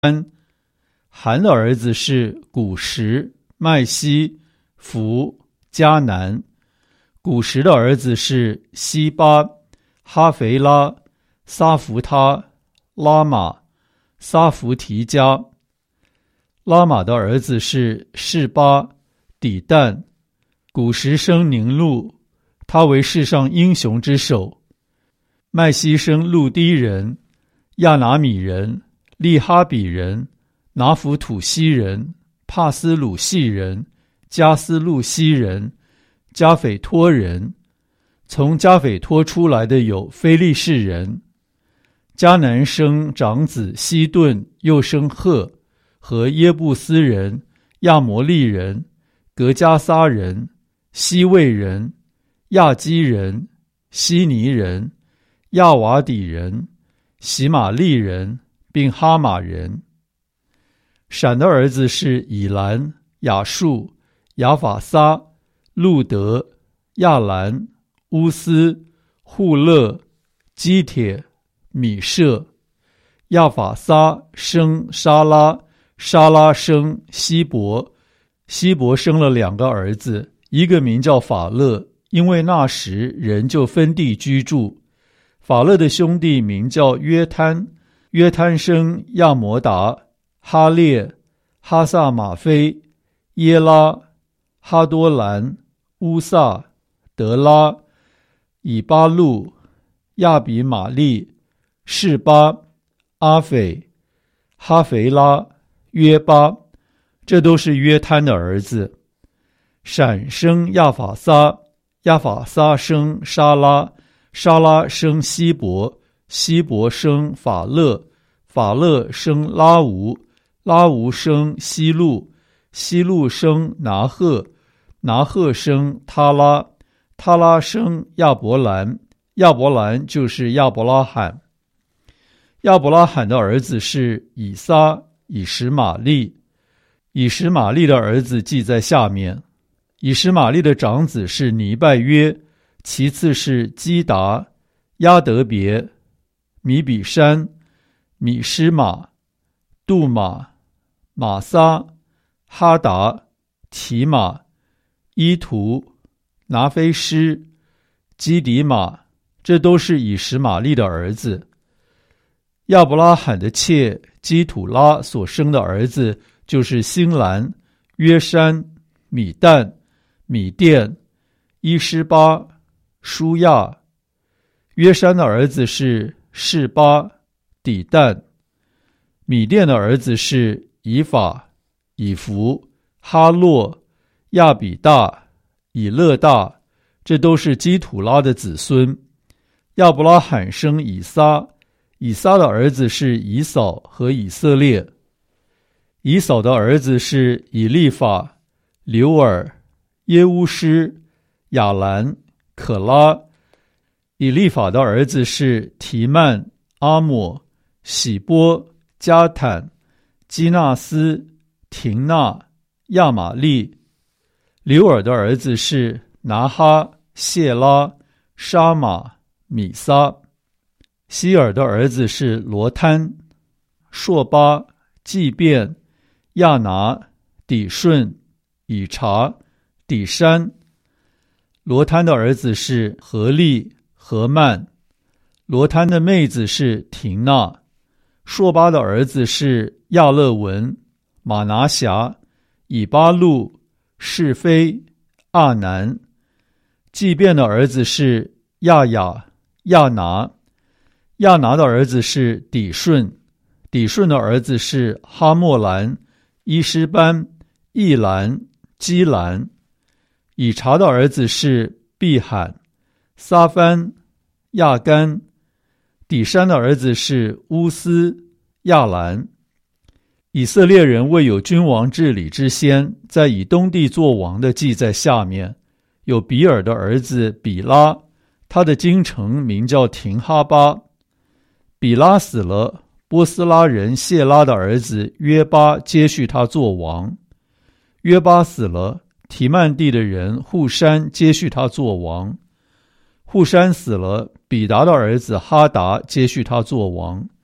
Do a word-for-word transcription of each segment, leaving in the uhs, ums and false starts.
韩的儿子是古实、麦西、弗、迦南。古实的儿子是西巴、哈肥拉、撒弗他、拉玛、撒弗提加。拉玛的儿子是示巴、底但。古实生宁禄，他为世上英雄之首。麦西生路低人、亚拿米人、利哈比人、拿弗土西人、帕斯鲁西人、加斯路西人、加斐托人。从加斐托出来的有非利士人。迦南生长子西顿，又生赫和耶布斯人、亚摩利人、格加撒人、西魏人、亚基人、希尼人、亚瓦底人、喜玛利人，并哈马人。闪的儿子是以兰、亚述、亚法撒、路德、亚兰、乌斯、户勒、基帖、米舍。亚法撒生沙拉，沙拉生希伯，希伯生了两个儿子，一个名叫法勒，因为那时人就分地居住。法勒的兄弟名叫约摊，约摊生亚摩达、哈列、哈萨马菲、耶拉、哈多兰、乌萨、德拉、以巴路、亚比玛利、示巴、阿斐、哈肥拉、约巴，这都是约摊的儿子。闪生亚法撒，亚法撒生沙拉，沙拉生希伯，希伯生法勒，法勒生拉吾，拉吾生希路，希路生拿赫，拿赫生他拉，他拉生亚伯兰，亚伯兰就是亚伯拉罕。亚伯拉罕的儿子是以撒、以实玛利。以实玛利的儿子记在下面。以实玛利的长子是尼拜约，其次是基达、亚德别、米比山、米施玛、杜玛、玛撒、哈达、提玛、伊图、拿菲施、基底玛，这都是以实玛利的儿子。亚伯拉罕的妾基土拉所生的儿子就是辛兰、约山、米旦、米甸、伊施巴、舒亚。约山的儿子是示巴、底但。米甸的儿子是以法、以弗、哈洛、亚比大、以勒大，这都是基土拉的子孙。亚伯拉罕生以撒，以撒的儿子是以扫和以色列。以扫的儿子是以利法、流尔、耶乌施、亚兰、可拉。以利法的儿子是提曼、阿抹、喜波、加坦、基纳斯、廷纳、亚玛利。流尔的儿子是拿哈、谢拉、沙玛、米撒。希尔的儿子是罗摊、朔巴、祭便、亚拿、底顺、以查、底山。罗摊的儿子是何利、何曼。罗摊的妹子是廷纳。朔巴的儿子是亚勒文、马拿辖、以巴路、是非、阿南。祭便的儿子是亚雅、亚拿。亚拿的儿子是底顺，底顺的儿子是哈莫兰、伊施班、易兰、基兰。以查的儿子是毕罕、撒番、亚干。底山的儿子是乌斯、亚兰。以色列人未有君王治理之先，在以东地作王的记在下面。有比尔的儿子比拉，他的京城名叫廷哈巴。比拉死了，波斯拉人谢拉的儿子约巴接续他做王。约巴死了，提曼地的人户山接续他做王。户山死了，比达的儿子哈达接续他做王。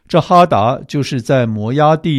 这哈达就是在摩押地